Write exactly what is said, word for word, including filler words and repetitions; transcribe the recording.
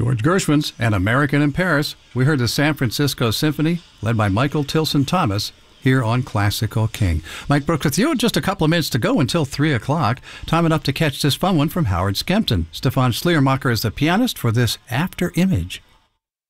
George Gershwin's An American in Paris. We heard the San Francisco Symphony, led by Michael Tilson Thomas, here on Classical King. Mike Brooks with you. Just a couple of minutes to go until three o'clock. Time enough to catch this fun one from Howard Skempton. Stefan Schleiermacher is the pianist for this After Image.